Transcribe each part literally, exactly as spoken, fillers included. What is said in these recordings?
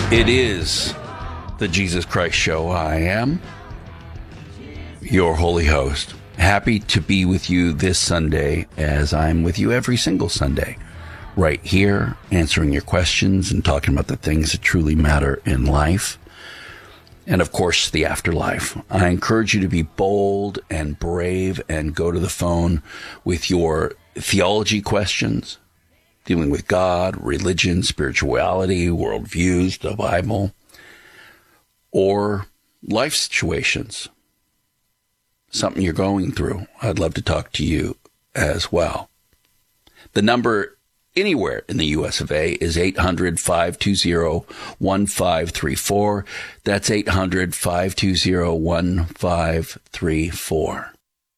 It is the Jesus Christ Show. I am your holy host. Happy to be with you this Sunday, as I'm with you every single Sunday, right here, answering your questions and talking about the things that truly matter in life. And of course, the afterlife. I encourage you to be bold and brave and go to the phone with your theology questions, dealing with God, religion, spirituality, worldviews, the Bible, or life situations, something you're going through. I'd love to talk to you as well. The number anywhere in the U S of A is eight hundred, five two zero, one five three four. That's eight hundred, five two zero, one five three four.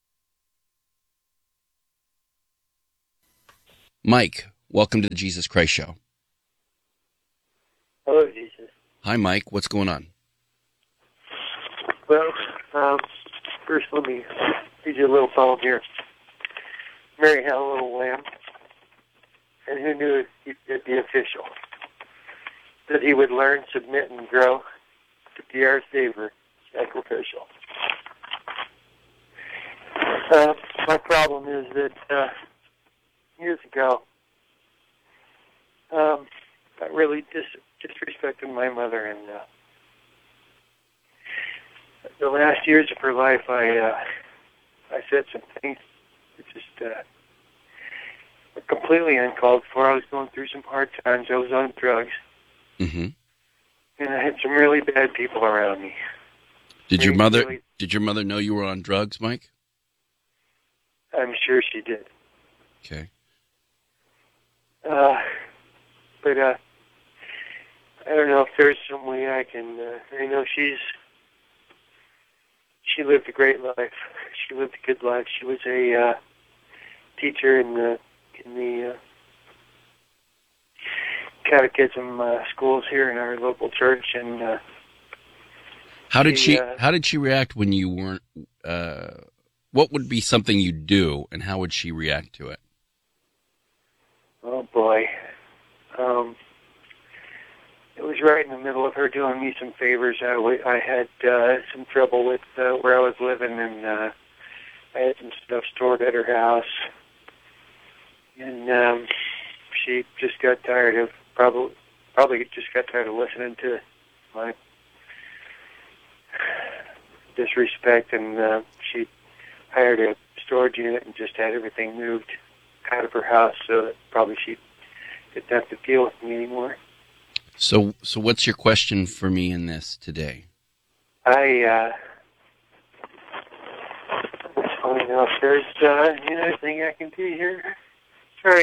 Mike, welcome to the Jesus Christ Show. Hello, Jesus. Hi, Mike. What's going on? Well, um, first let me read you a little poem here. Mary had a little lamb, and who knew it'd be official, that he would learn, submit, and grow to be our Savior, sacrificial. Uh, my problem is that uh, years ago, um, I really dis- disrespected my mother, and uh, the last years of her life, I uh, I said some things that just uh, were completely uncalled for. I was going through some hard times. I was on drugs, Mm-hmm. and I had some really bad people around me. Did your Really, mother really- did your mother know you were on drugs, Mike? I'm sure she did. Okay. Uh, but uh, I don't know if there's some way I can. Uh, I know she's. She lived a great life. She lived a good life. She was a uh, teacher in the in the uh, catechism uh, schools here in our local church, and uh, How did she, she uh, how did she react when you weren't uh what would be something you'd do, and how would she react to it? oh boy, um, it was right in the middle of her doing me some favors. I, w- I had uh, some trouble with uh, where I was living, and uh, I had some stuff stored at her house, and um, she just got tired of probably probably just got tired of listening to my disrespect, and uh, she hired a storage unit and just had everything moved out of her house so that probably she didn't have to deal with me anymore. So so what's your question for me in this today? I, uh, it's funny enough, there's uh, anything I can do here. Sorry.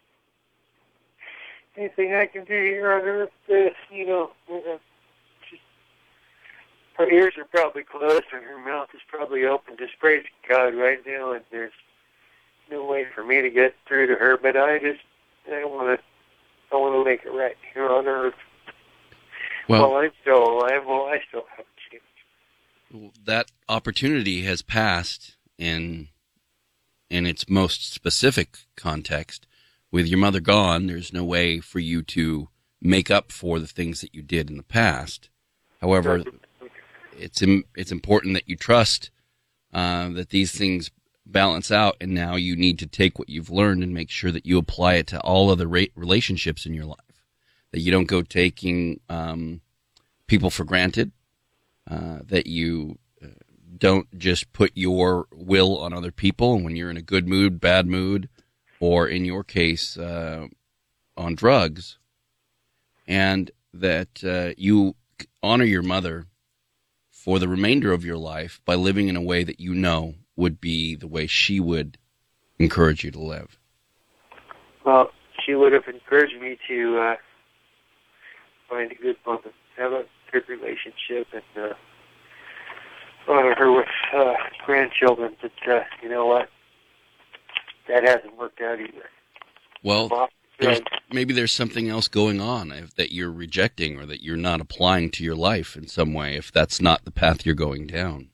Anything I can do here on earth, uh, you know, uh, just, her ears are probably closed and her mouth is probably open. Just praise God right now, and there's no way for me to get through to her, but I just, I want to, I want to make it right here on earth. Well, Well, I'm still alive. Well, I still have a chance. that opportunity has passed in in its most specific context. With your mother gone, there's no way for you to make up for the things that you did in the past. However, it's im- it's important that you trust uh, that these things balance out, and now you need to take what you've learned and make sure that you apply it to all other ra- relationships in your life. That you don't go taking um, people for granted. Uh, that you uh, don't just put your will on other people, and when you're in a good mood, bad mood, or in your case, uh, on drugs, and that uh, you honor your mother for the remainder of your life by living in a way that you know would be the way she would encourage you to live. Well, she would have encouraged me to uh, find a good woman, have a good relationship, and uh, honor her with uh, grandchildren. But uh, you know what? That hasn't worked out either. Well, there's, maybe there's something else going on if, that you're rejecting or that you're not applying to your life in some way, if that's not the path you're going down.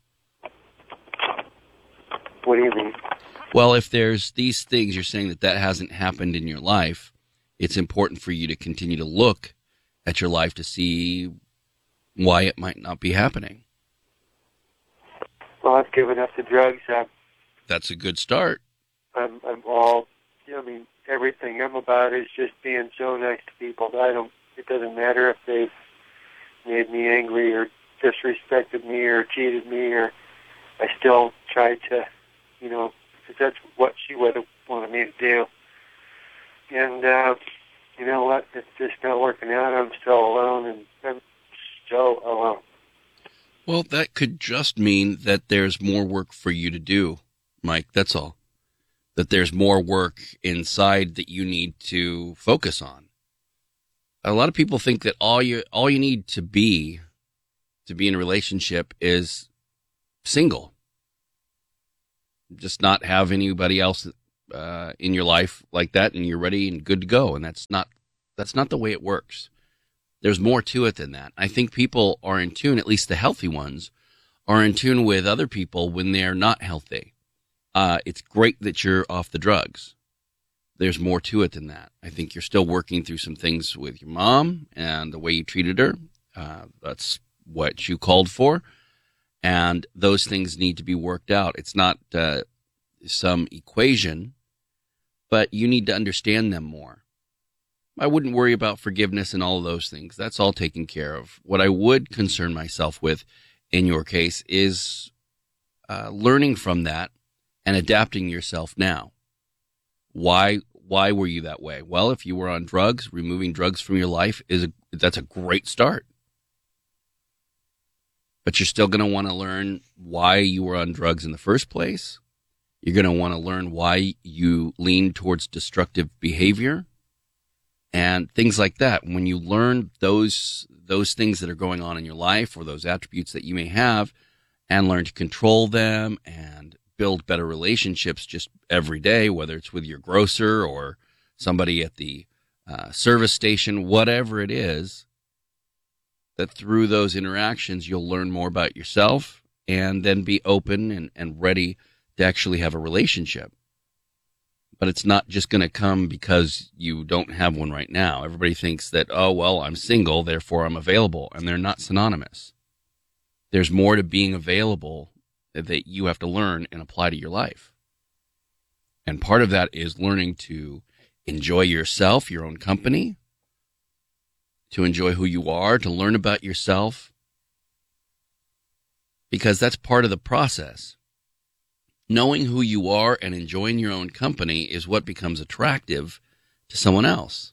What do you mean? Well, if there's these things, you're saying that that hasn't happened in your life, it's important for you to continue to look at your life to see why it might not be happening. Well, I've given up the drugs. I'm, That's a good start. I'm, I'm all, you know, I mean, everything I'm about is just being so nice to people. I don't, it doesn't matter if they've made me angry or disrespected me or cheated me, or I still try to, you know, because that's what she would have wanted me to do. And, uh, you know what, it's just not working out. I'm still alone, and I'm so alone. Well, that could just mean that there's more work for you to do, Mike. That's all. That there's more work inside that you need to focus on. A lot of people think that all you all you need to be to be in a relationship is single. Just not have anybody else uh, in your life like that, and you're ready and good to go. And that's not that's not the way it works. There's more to it than that. I think people are in tune, at least the healthy ones, are in tune with other people when they're not healthy. Uh, it's great that you're off the drugs. There's more to it than that. I think you're still working through some things with your mom and the way you treated her. Uh, that's what you called for. And those things need to be worked out. It's not uh, some equation, but you need to understand them more. I wouldn't worry about forgiveness and all of those things. That's all taken care of. What I would concern myself with in your case is uh, learning from that and adapting yourself now. Why why were you that way? Well, if you were on drugs, removing drugs from your life, is a, that's a great start. But you're still going to want to learn why you were on drugs in the first place. You're going to want to learn why you lean towards destructive behavior and things like that. When you learn those those things that are going on in your life, or those attributes that you may have, and learn to control them and build better relationships just every day, whether it's with your grocer or somebody at the uh, service station, whatever it is, that through those interactions, you'll learn more about yourself and then be open and, and ready to actually have a relationship. But it's not just going to come because you don't have one right now. Everybody thinks that, oh, well, I'm single, therefore I'm available, and they're not synonymous. There's more to being available that you have to learn and apply to your life. And part of that is learning to enjoy yourself, your own company, to enjoy who you are, to learn about yourself, because that's part of the process. Knowing who you are and enjoying your own company is what becomes attractive to someone else.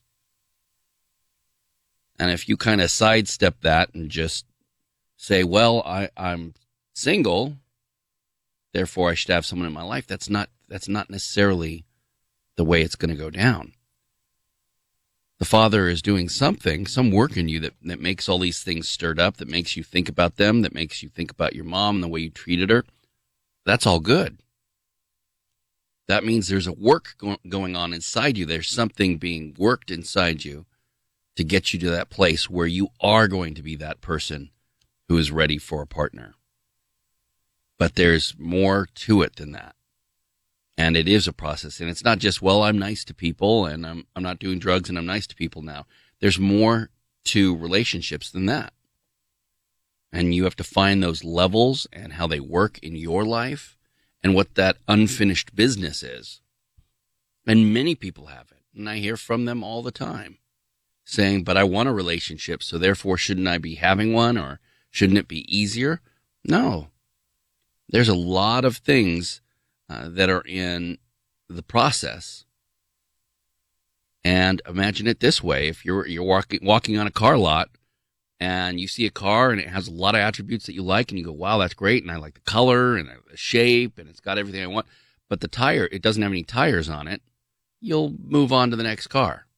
And if you kind of sidestep that and just say, well, I, I'm single, therefore I should have someone in my life, that's not that's not necessarily the way it's going to go down. The Father is doing something, some work in you that, that makes all these things stirred up, that makes you think about them, that makes you think about your mom and the way you treated her. That's all good. That means there's a work go- going on inside you. There's something being worked inside you to get you to that place where you are going to be that person who is ready for a partner. But there's more to it than that. And it is a process. And it's not just, well, I'm nice to people and I'm I'm not doing drugs and I'm nice to people now. There's more to relationships than that. And you have to find those levels and how they work in your life and what that unfinished business is. And many people have it. And I hear from them all the time saying, but I want a relationship, so therefore shouldn't I be having one, or shouldn't it be easier? No. There's a lot of things uh, that are in the process. And imagine it this way. If you're you're walking walking on a car lot and you see a car and it has a lot of attributes that you like and you go, wow, that's great, and I like the color and the shape and it's got everything I want, but the tire, it doesn't have any tires on it, you'll move on to the next car.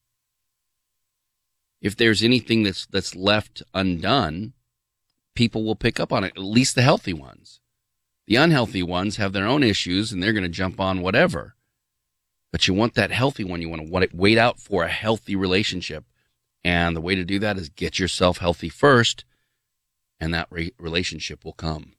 If there's anything that's that's left undone, people will pick up on it, at least the healthy ones. The unhealthy ones have their own issues, and they're going to jump on whatever. But you want that healthy one. You want to wait out for a healthy relationship. And the way to do that is get yourself healthy first, and that re- relationship will come.